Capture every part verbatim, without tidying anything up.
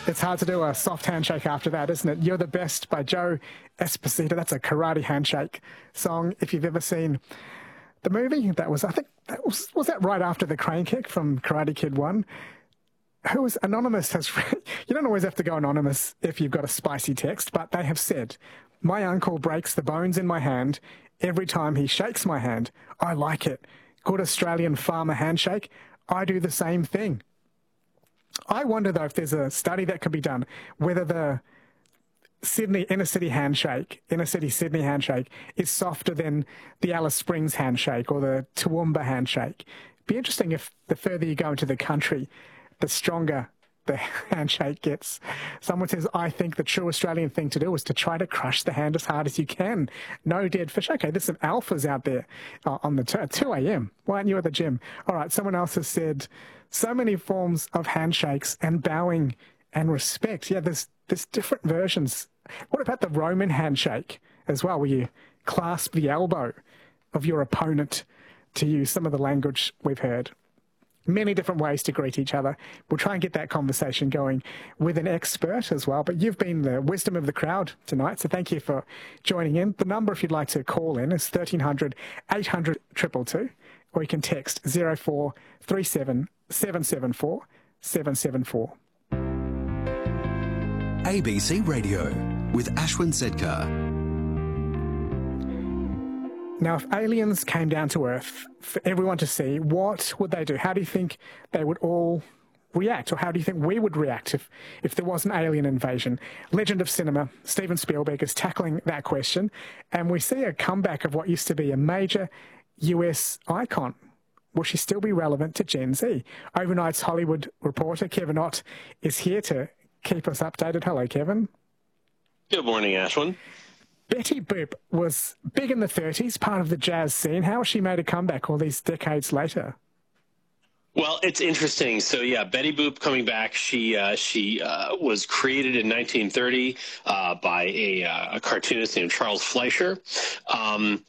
It's hard to do a soft handshake after that, isn't it? You're the Best by Joe Esposito. That's a karate handshake song. If you've ever seen the movie, that was, I think, that was, was that right after the crane kick from Karate Kid one? Who was anonymous has, you don't always have to go anonymous if you've got a spicy text, but they have said, my uncle breaks the bones in my hand every time he shakes my hand. I like it. Good Australian farmer handshake. I do the same thing. I wonder, though, if there's a study that could be done, whether the Sydney inner city handshake, inner city Sydney handshake, is softer than the Alice Springs handshake or the Toowoomba handshake. It'd be interesting if the further you go into the country, the stronger the handshake gets. Someone says, I think the true Australian thing to do is to try to crush the hand as hard as you can. No dead fish. Okay, there's some alphas out there uh, on the t- two a.m. Why aren't you at the gym? All right, someone else has said, so many forms of handshakes and bowing and respect. Yeah, there's, there's different versions. What about the Roman handshake as well, where you clasp the elbow of your opponent, to use some of the language we've heard? Many different ways to greet each other. We'll try and get that conversation going with an expert as well. But you've been the wisdom of the crowd tonight, so thank you for joining in. The number, if you'd like to call in, is thirteen hundred, eight hundred, two two two, or you can text zero four three seven, seven seven four, seven seven four. A B C Radio with Ashwin Sedkar. Now, if aliens came down to Earth for everyone to see, what would they do? How do you think they would all react? Or how do you think we would react if, if there was an alien invasion? Legend of cinema, Steven Spielberg, is tackling that question. And we see a comeback of what used to be a major U S icon. Will she still be relevant to Gen Z? Overnight's Hollywood reporter, Kevin Ott, is here to keep us updated. Hello, Kevin. Good morning, Ashwin. Betty Boop was big in the thirties, part of the jazz scene. How has she made a comeback all these decades later? Well, it's interesting. So, yeah, Betty Boop coming back. She uh, she uh, was created in nineteen thirty uh, by a, uh, a cartoonist named Charles Fleischer. Um,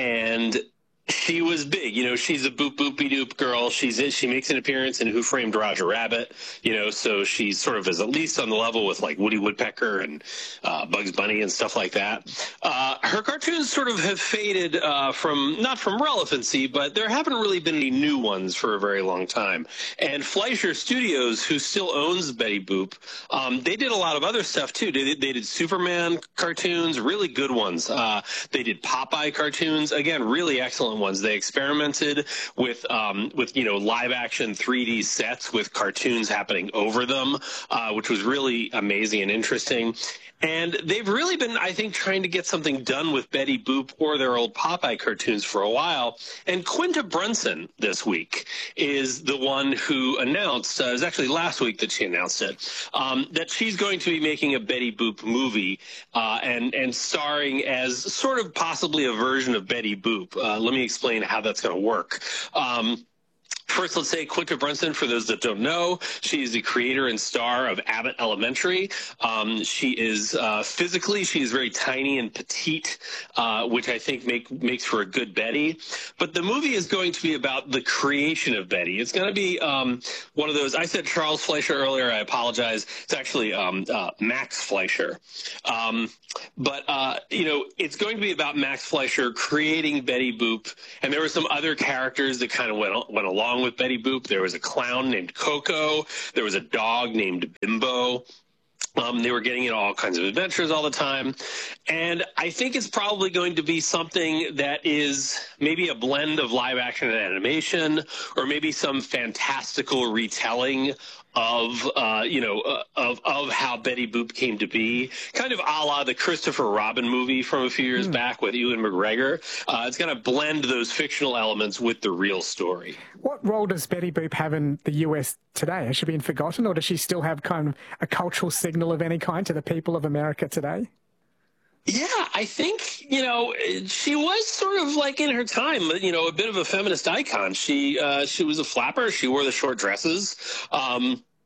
and she was big. You know, she's a boop boopy doop girl. She's She makes an appearance in Who Framed Roger Rabbit, you know, so she's sort of is at least on the level with like Woody Woodpecker and uh, Bugs Bunny and stuff like that. Uh, her cartoons sort of have faded uh, from, not from relevancy, but there haven't really been any new ones for a very long time. And Fleischer Studios, who still owns Betty Boop, um, they did a lot of other stuff too. They, they did Superman cartoons, really good ones. Uh, they did Popeye cartoons, again, really excellent ones. They experimented with, um, with you know, live action three D sets with cartoons happening over them, uh, which was really amazing and interesting. And they've really been, I think, trying to get something done with Betty Boop or their old Popeye cartoons for a while. And Quinta Brunson this week is the one who announced, uh, it was actually last week that she announced it, um, that she's going to be making a Betty Boop movie uh, and, and starring as sort of possibly a version of Betty Boop. Uh, let me explain how that's going to work. Um, First, let's say Quinta Brunson, for those that don't know, she is the creator and star of Abbott Elementary. Um, she is uh, physically, she is very tiny and petite, uh, which I think make, makes for a good Betty. But the movie is going to be about the creation of Betty. It's going to be um, one of those, I said Charles Fleischer earlier, I apologize. It's actually um, uh, Max Fleischer. Um, but, uh, you know, it's going to be about Max Fleischer creating Betty Boop. And there were some other characters that kind of went, went along with Betty Boop. There was a clown named Coco. There was a dog named Bimbo. Um, they were getting in all kinds of adventures all the time. And I think it's probably going to be something that is maybe a blend of live action and animation, or maybe some fantastical retelling of, uh, you know, uh, of, of how Betty Boop came to be, kind of a la the Christopher Robin movie from a few years mm. back with Ewan McGregor. Uh, it's going to blend those fictional elements with the real story. What role does Betty Boop have in the U S today? Has she been forgotten, or does she still have kind of a cultural signal of any kind to the people of America today? Yeah, I think, you know, she was sort of like in her time, you know, a bit of a feminist icon. She uh, she was a flapper. She wore the short dresses. Um,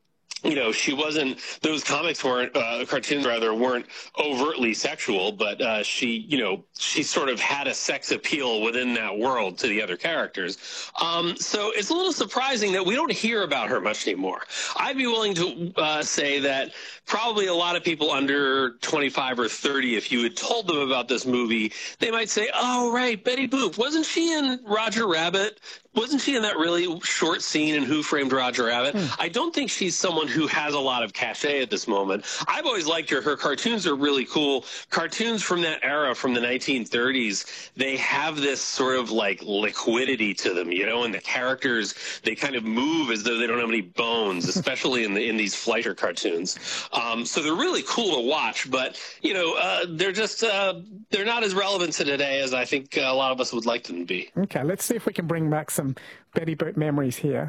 you know, she wasn't, those comics weren't, uh, cartoons rather, weren't overtly sexual, but uh, she, you know, she sort of had a sex appeal within that world to the other characters. Um, so it's a little surprising that we don't hear about her much anymore. I'd be willing to uh, say that probably a lot of people under twenty-five or thirty, if you had told them about this movie, they might say, oh, right, Betty Boop, wasn't she in Roger Rabbit? Wasn't she in that really short scene in Who Framed Roger Rabbit? Hmm. I don't think she's someone who has a lot of cachet at this moment. I've always liked her. Her cartoons are really cool. Cartoons from that era, from the nineteen thirties, they have this sort of like liquidity to them, you know, and the characters, they kind of move as though they don't have any bones, especially in the in these Fleischer cartoons. Um, so they're really cool to watch, but, you know, uh, they're just, uh, they're not as relevant to today as I think a lot of us would like them to be. Okay, let's see if we can bring back some Betty Boop memories here.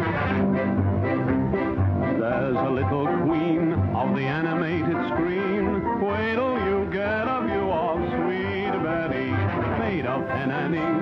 There's a little queen of the animated screen. Wait till you get a view of sweet Betty, made of pen and ink.